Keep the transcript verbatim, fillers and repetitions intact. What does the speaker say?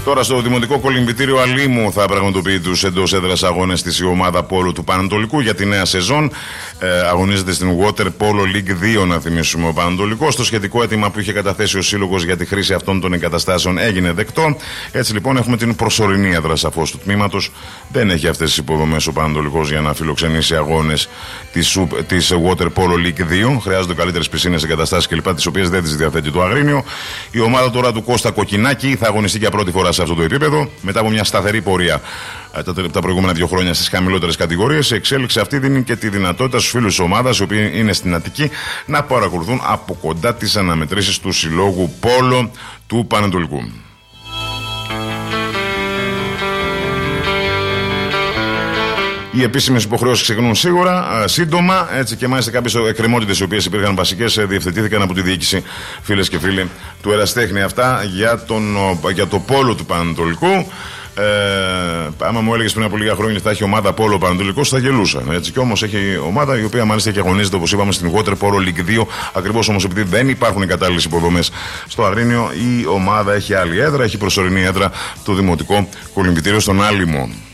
Τώρα στο Δημοτικό Κολυμβητήριο Αλήμου θα πραγματοποιεί τους εντός έδρας αγώνες της η ομάδα Πόλο του Πανατολικού για τη νέα σεζόν. Ε, αγωνίζεται στην Water Polo League δύο, να θυμίσουμε, ο Πανατολικός. Το σχετικό αίτημα που είχε καταθέσει ο Σύλλογος για τη χρήση αυτών των εγκαταστάσεων έγινε δεκτό. Έτσι λοιπόν έχουμε την προσωρινή έδρα σαφώς του τμήματος. Δεν έχει αυτές τις υποδομές ο Πανατολικός για να φιλοξενήσει αγώνες της, της Water Polo League δύο. Χρειάζονται καλύτερες πισίνες, εγκαταστάσεις κλπ. Τις οποίες δεν τις διαθέτει το Αγρίνιο. Η ομάδα τώρα του Κώστα Κοκκινάκη θα αγωνιστεί για πρώτη φορά σε αυτό το επίπεδο, μετά από μια σταθερή πορεία τα, τα προηγούμενα δύο χρόνια στις χαμηλότερες κατηγορίες. Η εξέλιξη αυτή δίνει και τη δυνατότητα στους φίλους της ομάδας, οι οποίοι είναι στην Αττική, να παρακολουθούν από κοντά τις αναμετρήσεις του Συλλόγου Πόλο του Πανατολικού. Οι επίσημες υποχρεώσεις ξεκινούν σίγουρα, σύντομα, έτσι, και μάλιστα κάποιες εκκρεμότητες οι οποίες υπήρχαν βασικές διευθετήθηκαν από τη διοίκηση, φίλες και φίλοι του Εραστέχνη. Αυτά για, τον, για το Πόλο του Πανατολικού. Ε, άμα μου έλεγες πριν από λίγα χρόνια ότι θα έχει ομάδα Πόλο Πανατολικός, θα γελούσα. Έτσι, και όμως έχει ομάδα η οποία μάλιστα έχει αγωνίζεται, όπως είπαμε, στην Water Polo League δύο. Ακριβώς όμως επειδή δεν υπάρχουν οι κατάλληλες υποδομές στο Αγρίνιο, η ομάδα έχει άλλη έδρα, έχει προσωρινή έδρα το Δημοτικό Κολυμβητήριο στον Άλυμο.